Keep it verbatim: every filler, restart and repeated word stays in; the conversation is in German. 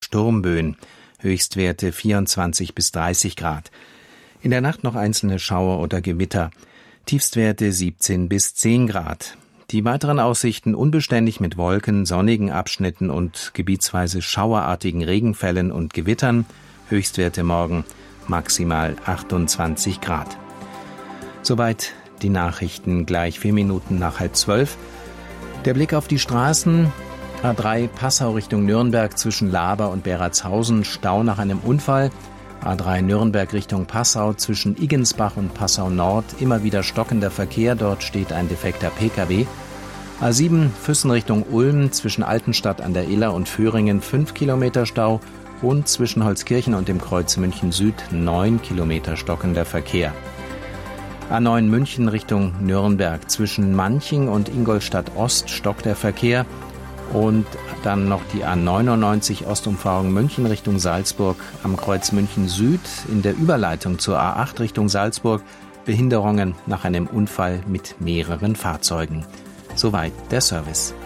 Sturmböen. Höchstwerte vierundzwanzig bis dreißig Grad. In der Nacht noch einzelne Schauer oder Gewitter. Tiefstwerte siebzehn bis zehn Grad. Die weiteren Aussichten unbeständig mit Wolken, sonnigen Abschnitten und gebietsweise schauerartigen Regenfällen und Gewittern. Höchstwerte morgen maximal achtundzwanzig Grad. Soweit die Nachrichten gleich vier Minuten nach halb zwölf. Der Blick auf die Straßen. A drei Passau Richtung Nürnberg zwischen Laber und Beratshausen, Stau nach einem Unfall. A drei Nürnberg Richtung Passau zwischen Iggensbach und Passau Nord, immer wieder stockender Verkehr, dort steht ein defekter P K W. A sieben Füssen Richtung Ulm zwischen Altenstadt an der Iller und Föhringen fünf Kilometer Stau und zwischen Holzkirchen und dem Kreuz München Süd neun Kilometer stockender Verkehr. A neun München Richtung Nürnberg zwischen Manching und Ingolstadt Ost stockt der Verkehr. Und dann noch die A neunundneunzig Ostumfahrung München Richtung Salzburg am Kreuz München Süd in der Überleitung zur A acht Richtung Salzburg. Behinderungen nach einem Unfall mit mehreren Fahrzeugen. Soweit der Service.